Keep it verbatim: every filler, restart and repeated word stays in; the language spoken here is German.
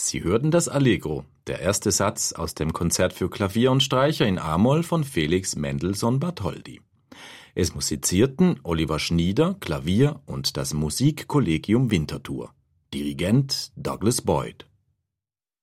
Sie hörten das Allegro, der erste Satz aus dem Konzert für Klavier und Streicher in a-Moll von Felix Mendelssohn Bartholdy. Es musizierten Oliver Schnieder, Klavier und das Musikkollegium Winterthur. Dirigent Douglas Boyd.